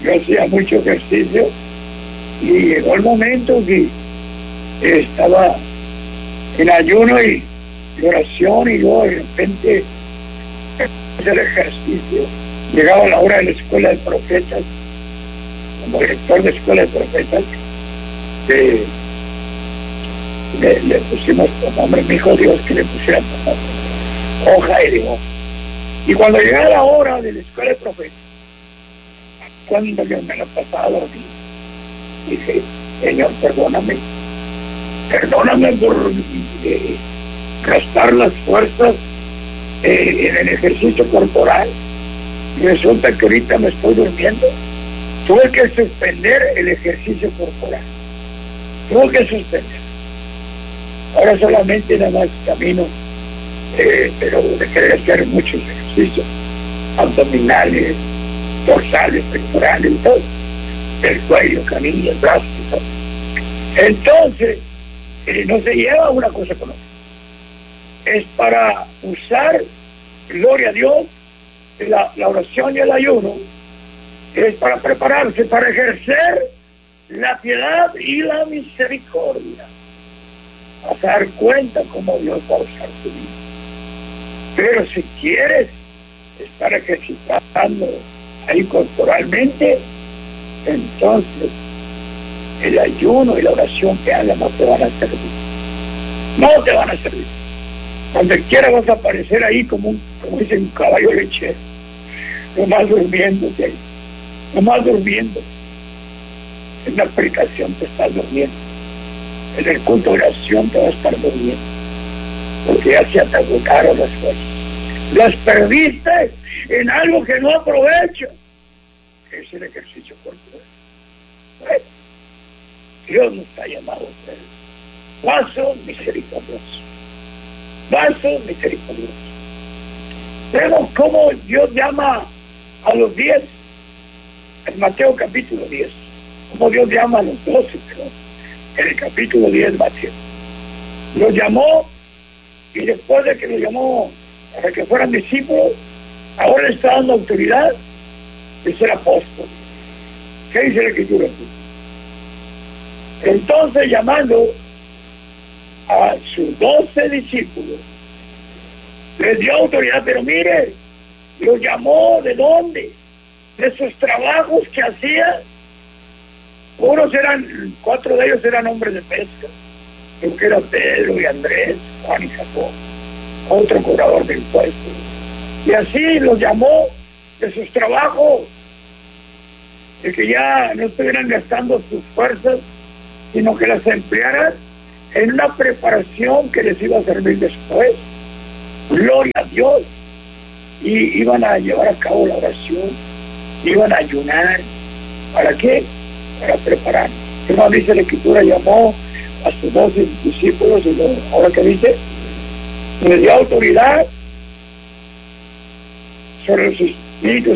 yo hacía mucho ejercicio y llegó el momento que estaba en ayuno y oración, y yo de repente hacer ejercicio. Llegaba la hora de la escuela de profetas, como director de escuela de profetas, le pusimos por nombre, me dijo Dios que le pusiera por nombre Hoja y Dios. Y cuando llegaba la hora de la escuela de profetas, cuando yo me lo pasaba y dije, Señor, perdóname por gastar las fuerzas en el ejercicio corporal. Y resulta que ahorita me estoy durmiendo. Tuve que suspender el ejercicio corporal. Tuve que suspender. Ahora solamente nada más camino, pero dejé de hacer muchos ejercicios abdominales, dorsales, pectorales, todo, el cuello, canillas, brazos, todo. Entonces, no se lleva una cosa con otra. Es para usar, gloria a Dios, la oración y el ayuno, es para prepararse, para ejercer la piedad y la misericordia. Vas a dar cuenta cómo Dios va a usar tu vida. Pero si quieres estar ejercitando ahí corporalmente, entonces el ayuno y la oración que hagas no te van a servir. No te van a servir. Donde quiera vas a aparecer ahí como dice un caballo lechero, nomás durmiéndote ahí, nomás durmiendo. En la predicación te estás durmiendo, en el culto de oración te vas a estar durmiendo, porque ya se te agotaron las fuerzas, las perdiste en algo que no aprovecha, que es el ejercicio corporal. Bueno, Dios nos está llamado a ser vaso misericordioso, vaso misericordioso. Vemos cómo Dios llama a los 10 en Mateo capítulo 10, como Dios llama a los 12, pero en el capítulo 10 Mateo los llamó, y después de que los llamó para que fueran discípulos, ahora le está dando autoridad de ser apóstol. ¿Qué dice la Escritura? Entonces, llamando a sus 12 discípulos, les dio autoridad, pero mire, los llamó ¿de dónde? De sus trabajos que hacían. 4 de ellos eran hombres de pesca, creo que era Pedro y Andrés, Juan y Jacob, otro cobrador de impuestos. Y así los llamó de sus trabajos, de que ya no estuvieran gastando sus fuerzas, sino que las emplearan en una preparación que les iba a servir después. Gloria a Dios. Y iban a llevar a cabo la oración, iban a ayunar. ¿Para qué? Para preparar. ¿Qué más dice la Escritura? Llamó a sus 12 discípulos, y ahora que dice, les dio autoridad sobre los espíritus